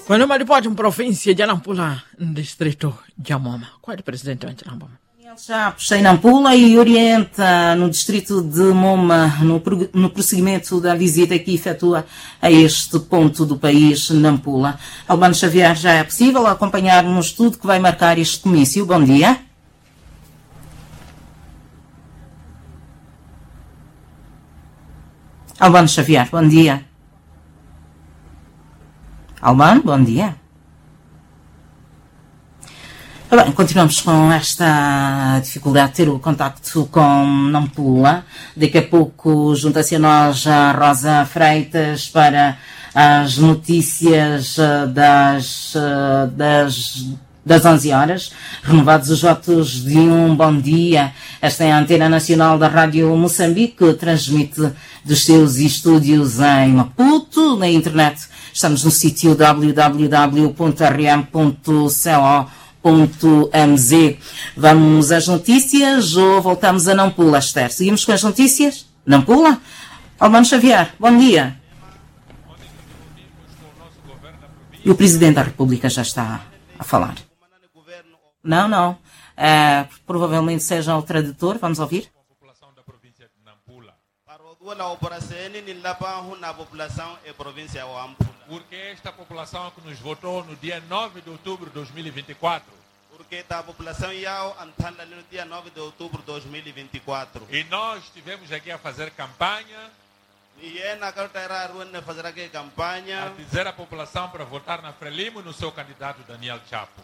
Quando uma ripoti província de Nampula, distrito de Moma. Qual é o presidente de Nampula? Já puxei Nampula e orienta no distrito de Moma, no prosseguimento da visita que efetua a este ponto do país, Nampula. Albano Xavier, já é possível acompanharmos tudo que vai marcar este comício. Bom dia. Albano Xavier, bom dia. Albano, bom dia. Bem, continuamos com esta dificuldade de ter o contacto com Nampula. Daqui a pouco junta-se a nós a Rosa Freitas para as notícias das 11 horas. Renovados os votos de um bom dia. Esta é a Antena Nacional da Rádio Moçambique, que transmite dos seus estúdios em Maputo. Na internet estamos no sítio www.rm.co.mz. Vamos às notícias ou voltamos a Nampula, Esther? Seguimos com as notícias? Nampula? Albano Xavier, bom dia. E o Presidente da República já está a falar. Não. Provavelmente seja o tradutor. Vamos ouvir. Porque esta população que nos votou no dia 9 de outubro de 2024. Porque a população ia entrar no dia 9 de outubro de 2024. E nós estivemos aqui a fazer campanha. A dizer à população para votar na Frelimo no seu candidato Daniel Chapo.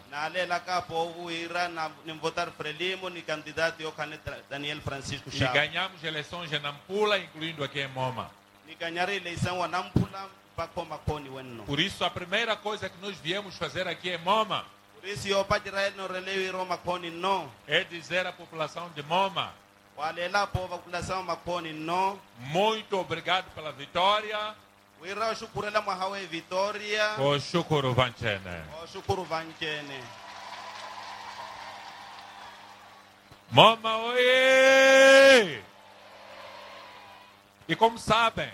E ganhamos eleições em Nampula, incluindo aqui em Moma. Por isso, a primeira coisa que nós viemos fazer aqui em Moma é dizer à população de Moma: muito obrigado pela vitória. Oshukuru Vanchene. Moma, oie! E como sabem,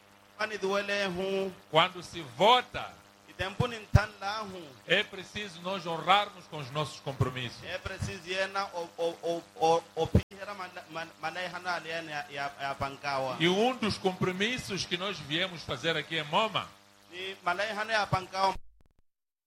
quando se vota, é preciso nós honrarmos com os nossos compromissos. É preciso e um dos compromissos que nós viemos fazer aqui em Moma